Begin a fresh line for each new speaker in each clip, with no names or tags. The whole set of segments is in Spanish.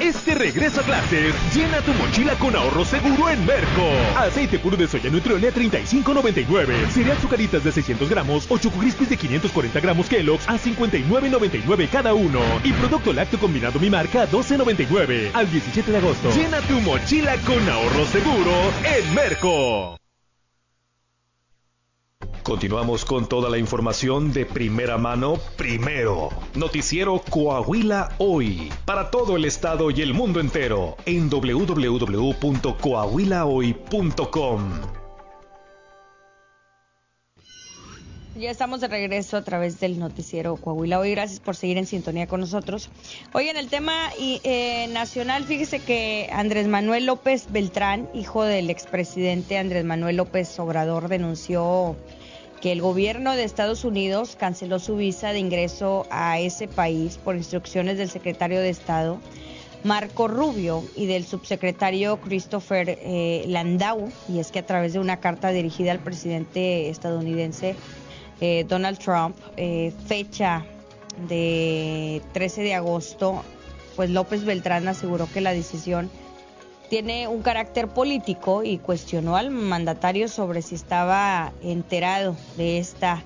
Este regreso a clases, llena tu mochila con ahorro seguro en Merco. Aceite puro de soya Nutriole a $35.99. Cereal Zucaritas de 600 gramos o Choco Crispies de 540 gramos Kellogg's a $59.99 cada uno. Y producto lácteo combinado Mi Marca a $12.99. Al 17 de agosto. Llena tu mochila con ahorro seguro en Merco. Continuamos con toda la información de primera mano, primero. Noticiero Coahuila Hoy. Para todo el estado y el mundo entero. En www.coahuilahoy.com.
Ya estamos de regreso a través del noticiero Coahuila Hoy. Gracias por seguir en sintonía con nosotros. Hoy en el tema nacional, fíjese que Andrés Manuel López Beltrán, hijo del expresidente Andrés Manuel López Obrador, denunció que el gobierno de Estados Unidos canceló su visa de ingreso a ese país por instrucciones del secretario de Estado, Marco Rubio, y del subsecretario Christopher Landau, y es que a través de una carta dirigida al presidente estadounidense Donald Trump, fecha de 13 de agosto, pues López Beltrán aseguró que la decisión tiene un carácter político y cuestionó al mandatario sobre si estaba enterado de esta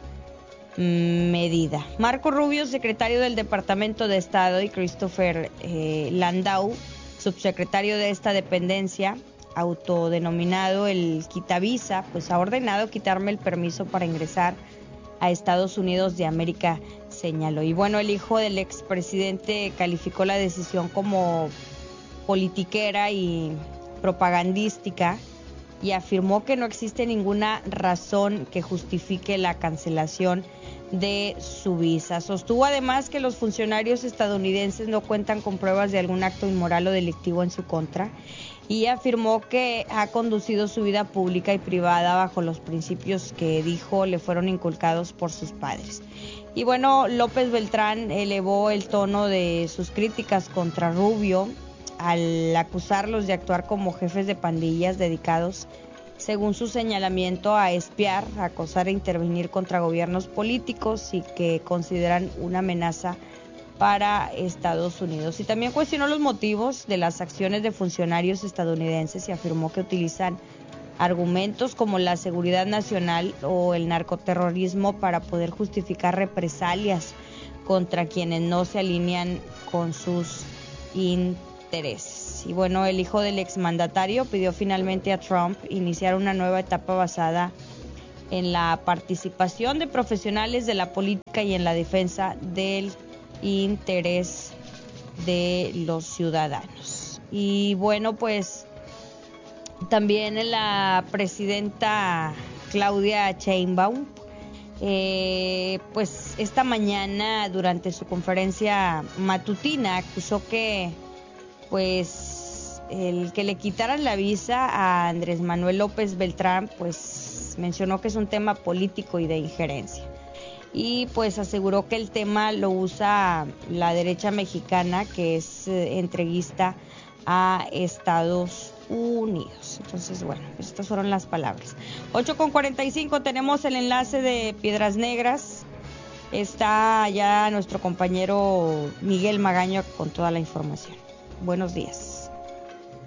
medida. Marco Rubio, secretario del Departamento de Estado, y Christopher Landau, subsecretario de esta dependencia, autodenominado el Quitavisa, pues ha ordenado quitarme el permiso para ingresar a Estados Unidos de América, señaló. Y bueno, el hijo del expresidente calificó la decisión como politiquera y propagandística y afirmó que no existe ninguna razón que justifique la cancelación de su visa. Sostuvo además que los funcionarios estadounidenses no cuentan con pruebas de algún acto inmoral o delictivo en su contra y afirmó que ha conducido su vida pública y privada bajo los principios que dijo le fueron inculcados por sus padres. Y bueno, López Beltrán elevó el tono de sus críticas contra Rubio al acusarlos de actuar como jefes de pandillas dedicados, según su señalamiento, a espiar, a acosar e intervenir contra gobiernos políticos y que consideran una amenaza para Estados Unidos. Y también cuestionó los motivos de las acciones de funcionarios estadounidenses y afirmó que utilizan argumentos como la seguridad nacional o el narcoterrorismo para poder justificar represalias contra quienes no se alinean con sus intereses. Y bueno, el hijo del exmandatario pidió finalmente a Trump iniciar una nueva etapa basada en la participación de profesionales de la política y en la defensa del interés de los ciudadanos. Y bueno, pues también la presidenta Claudia Sheinbaum, pues esta mañana durante su conferencia matutina acusó que pues el que le quitaran la visa a Andrés Manuel López Beltrán, pues mencionó que es un tema político y de injerencia. Y pues aseguró que el tema lo usa la derecha mexicana, que es entreguista a Estados Unidos. Entonces, bueno, pues estas fueron las palabras. 8:45, tenemos el enlace de Piedras Negras. Está ya nuestro compañero Miguel Magaño con toda la información. Buenos días.